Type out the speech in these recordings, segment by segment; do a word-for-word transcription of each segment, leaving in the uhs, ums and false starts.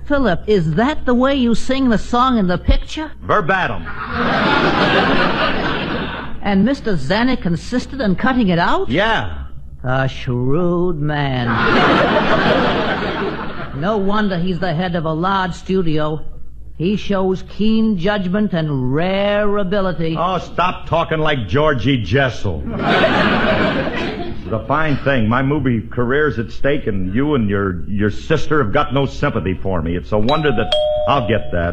Philip, is that the way you sing the song in the picture? Verbatim. And Mister Zanuck insisted on cutting it out? Yeah. A shrewd man. No wonder he's the head of a large studio. He shows keen judgment and rare ability. Oh, stop talking like Georgie Jessel. It's a fine thing. My movie career's at stake, and you and your, your sister have got no sympathy for me. It's a wonder that... I'll get that.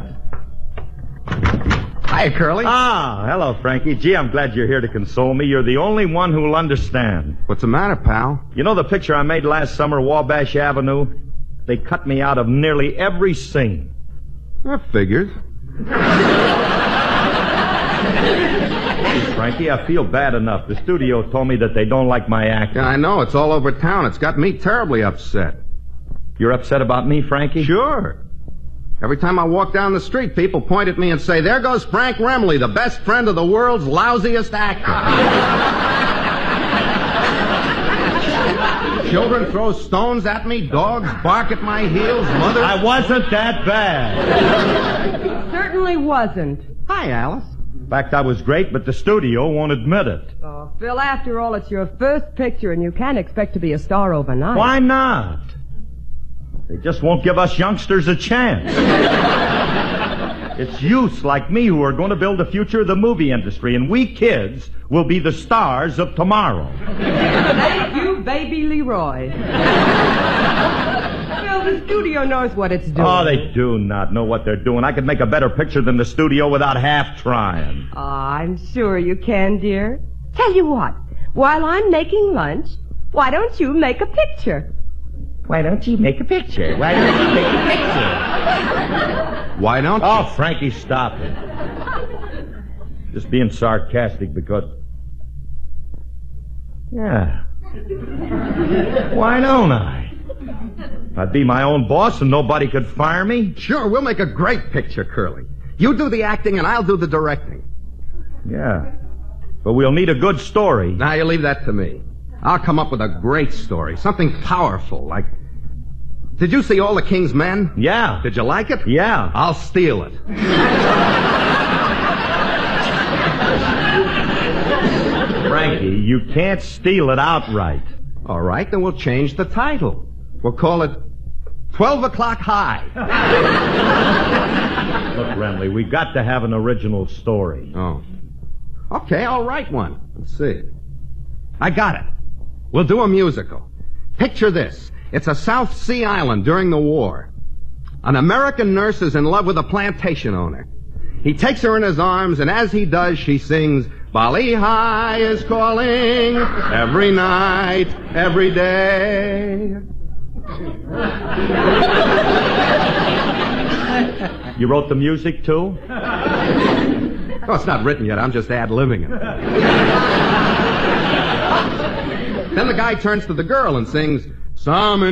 Hi, Curly. Ah, hello, Frankie. Gee, I'm glad you're here to console me. You're the only one who'll understand. What's the matter, pal? You know the picture I made last summer, Wabash Avenue? They cut me out of nearly every scene. That figures. Frankie, I feel bad enough. The studio told me that they don't like my acting. Yeah, I know. It's all over town. It's got me terribly upset. You're upset about me, Frankie? Sure. Every time I walk down the street, people point at me and say, there goes Frank Remley, the best friend of the world's lousiest actor. Children throw stones at me, dogs bark at my heels, mother... I wasn't that bad. It certainly wasn't. Hi, Alice. In fact, I was great, but the studio won't admit it. Oh, Phil, after all, it's your first picture, and you can't expect to be a star overnight. Why not? They just won't give us youngsters a chance. It's youths like me who are going to build the future of the movie industry, and we kids will be the stars of tomorrow. Thank you, baby Leroy. Phil, the studio knows what it's doing. Oh, they do not know what they're doing. I could make a better picture than the studio without half trying. Oh, I'm sure you can, dear. Tell you what, while I'm making lunch, why don't you make a picture? Why don't you make a picture? Why don't you make a picture? Why don't you? Oh, Frankie, stop it. Just being sarcastic because... Yeah. Why don't I? I'd be my own boss and nobody could fire me. Sure, we'll make a great picture, Curly. You do the acting and I'll do the directing. Yeah. But we'll need a good story. Now, you leave that to me. I'll come up with a great story. Something powerful, like... Did you see All the King's Men? Yeah. Did you like it? Yeah. I'll steal it. Frankie, you can't steal it outright. All right, then we'll change the title. We'll call it twelve o'clock High. Look, Remley, we got to have an original story. Oh. Okay, I'll write one. Let's see. I got it. We'll do a musical. Picture this. It's a South Sea island during the war. An American nurse is in love with a plantation owner. He takes her in his arms, and as he does, she sings, Bali High is calling every night, every day. You wrote the music, too? Oh, it's not written yet. I'm just ad-libbing it. Then the guy turns to the girl and sings, Some